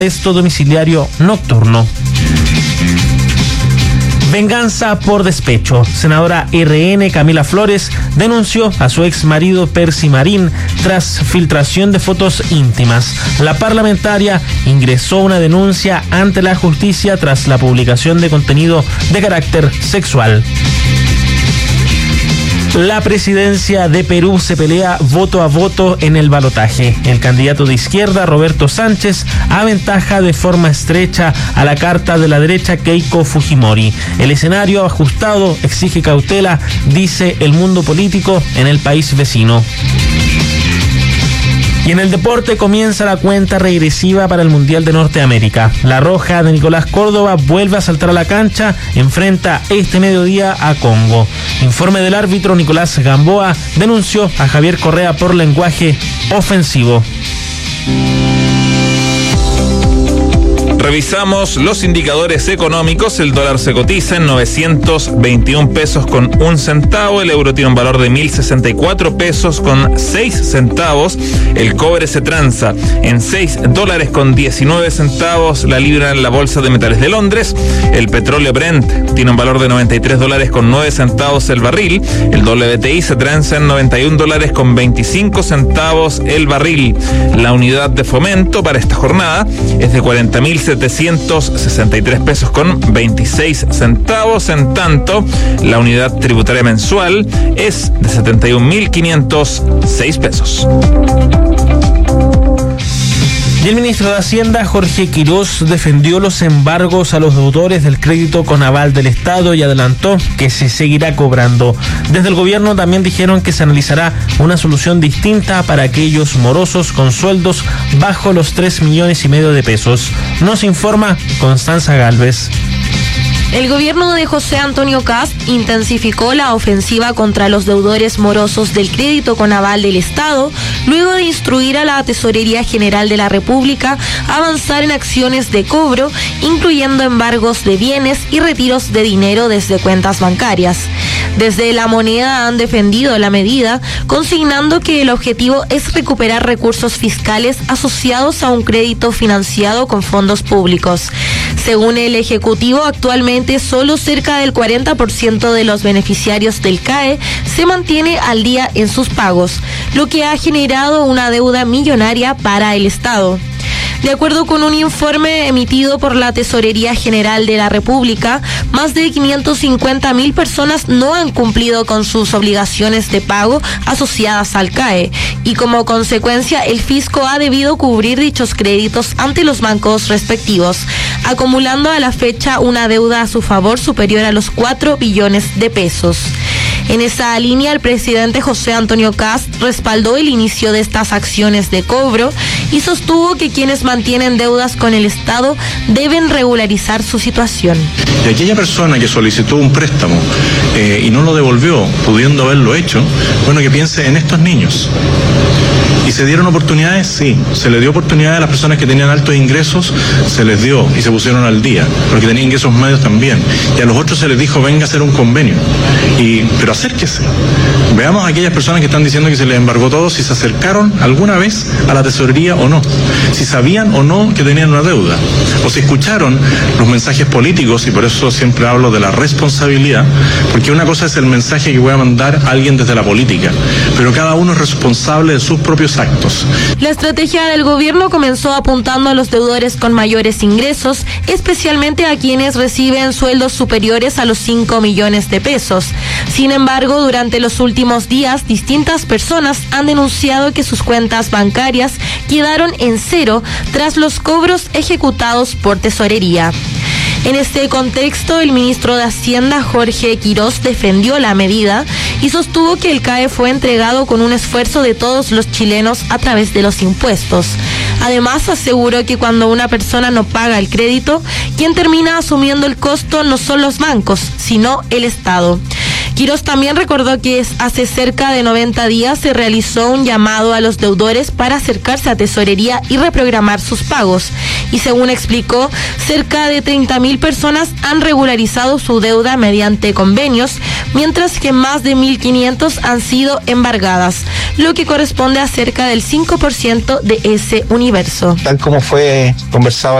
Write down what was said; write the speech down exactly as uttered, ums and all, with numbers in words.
arresto domiciliario nocturno. Venganza por despecho. Senadora R N Camila Flores denunció a su ex marido Percy Marín tras filtración de fotos íntimas. La parlamentaria ingresó una denuncia ante la justicia tras la publicación de contenido de carácter sexual. La presidencia de Perú se pelea voto a voto en el balotaje. El candidato de izquierda, Roberto Sánchez, aventaja de forma estrecha a la carta de la derecha, Keiko Fujimori. El escenario ajustado exige cautela, dice el mundo político en el país vecino. Y en el deporte comienza la cuenta regresiva para el Mundial de Norteamérica. La Roja de Nicolás Córdoba vuelve a saltar a la cancha, enfrenta este mediodía a Congo. Informe del árbitro Nicolás Gamboa denunció a Javier Correa por lenguaje ofensivo. Revisamos los indicadores económicos. El dólar se cotiza en novecientos veintiún pesos con un centavo. El euro tiene un valor de mil sesenta y cuatro pesos con seis centavos. El cobre se transa en seis dólares con diecinueve centavos la libra en la bolsa de metales de Londres. El petróleo Brent tiene un valor de noventa y tres dólares con nueve centavos el barril. El W T I se transa en noventa y un dólares con veinticinco centavos el barril. La unidad de fomento para esta jornada es de cuarenta mil setecientos sesenta y tres pesos con veintiséis centavos. En tanto, la unidad tributaria mensual es de setenta y un mil quinientos seis pesos. Y el ministro de Hacienda, Jorge Quirós, defendió los embargos a los deudores del crédito con aval del Estado y adelantó que se seguirá cobrando. Desde el gobierno también dijeron que se analizará una solución distinta para aquellos morosos con sueldos bajo los tres millones y medio de pesos. Nos informa Constanza Galvez. El gobierno de José Antonio Kast intensificó la ofensiva contra los deudores morosos del crédito con aval del Estado, luego de instruir a la Tesorería General de la República a avanzar en acciones de cobro, incluyendo embargos de bienes y retiros de dinero desde cuentas bancarias. Desde La Moneda han defendido la medida, consignando que el objetivo es recuperar recursos fiscales asociados a un crédito financiado con fondos públicos. Según el Ejecutivo, actualmente solo cerca del cuarenta por ciento de los beneficiarios del C A E se mantiene al día en sus pagos, lo que ha generado una deuda millonaria para el Estado. De acuerdo con un informe emitido por la Tesorería General de la República, más de quinientas cincuenta mil personas no han cumplido con sus obligaciones de pago asociadas al C A E y como consecuencia el fisco ha debido cubrir dichos créditos ante los bancos respectivos, acumulando a la fecha una deuda a su favor superior a los cuatro billones de pesos. En esa línea, el presidente José Antonio Kast respaldó el inicio de estas acciones de cobro y sostuvo que quienes mantienen deudas con el Estado deben regularizar su situación. Y aquella persona que solicitó un préstamo eh, y no lo devolvió, pudiendo haberlo hecho, bueno, que piense en estos niños. ¿Y se dieron oportunidades? Sí. ¿Se les dio oportunidades a las personas que tenían altos ingresos? Se les dio y se pusieron al día, porque tenían ingresos medios también. Y a los otros se les dijo, venga a hacer un convenio. Y, pero acérquese. Veamos a aquellas personas que están diciendo que se les embargó todo, si se acercaron alguna vez a la tesorería o no. Si sabían o no que tenían una deuda. O si escucharon los mensajes políticos, y por eso siempre hablo de la responsabilidad, porque una cosa es el mensaje que voy a mandar a alguien desde la política, pero cada uno es responsable de sus propios actos. La estrategia del gobierno comenzó apuntando a los deudores con mayores ingresos, especialmente a quienes reciben sueldos superiores a los cinco millones de pesos. Sin embargo, durante los últimos días, distintas personas han denunciado que sus cuentas bancarias quedaron en cero tras los cobros ejecutados por tesorería. En este contexto, el ministro de Hacienda, Jorge Quirós, defendió la medida y sostuvo que el C A E fue entregado con un esfuerzo de todos los chilenos a través de los impuestos. Además, aseguró que cuando una persona no paga el crédito, quien termina asumiendo el costo no son los bancos, sino el Estado. Quirós también recordó que hace cerca de noventa días se realizó un llamado a los deudores para acercarse a tesorería y reprogramar sus pagos. Y según explicó, cerca de treinta mil personas han regularizado su deuda mediante convenios, mientras que más de mil quinientos han sido embargadas, lo que corresponde a cerca del cinco por ciento de ese universo. Tal como fue conversado